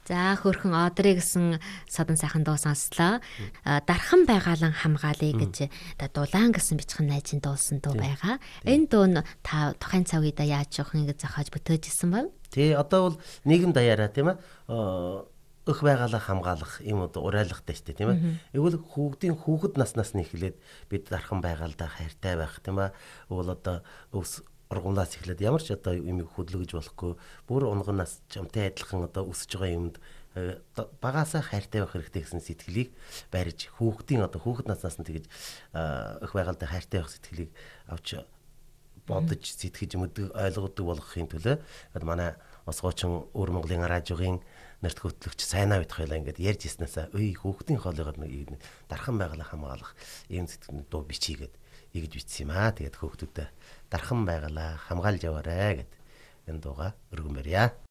За хөрхөн Одрыг гэсэн садан сайхан дуу сонслоо. Дархан байгаалан хамгаалъя гэж дулаан гэсэн бичгэн найзын дуулсан дуу байгаа. Энэ дуу нь та тухайн цаг үедээ яаж явах ингэ зохиож бүтээж исэн бол? Тий, одоо бол нийгэм даяараа тийм ээ. Өх байгаалаа хамгаалах юм уу урайлахтай шүү дээ тийм ээ. Эвгүй хүүхэд наснаас нь эхлээд бид дархан байгаалдаа хайртай байх тийм ээ. Уул одоо өвс ургамлаас эхлээд ямар ч одоо юм хөдлөж болохгүй бүр унганаас чамтай адилхан одоо өсөж байгаа юмд багаасаа хайртай байх хэрэгтэй гэсэн сэтгэлийг барьж хүүхэд наснаас нь тэгэж өх байгаалдаа хайртай байх сэтгэлийг авч бодож сэтгэж мэддэг ойлгодог болгохын төлөө манай Осгоочин Өвөр Монголын радиогийн нарт хөтлөгч Сайнаа бит хоёлаа ингээд ярьж ирснээсээ хүүхдийн хоолойгоор нэг дархан байгалаа хамгаалах ийм сэтгэл дуу бичигээд игж бичсэн юм аа. Тэгээд хүүхдүүдэд дархан байгалаа хамгаалж яваарэ гэд энэ дууга өргөн барья.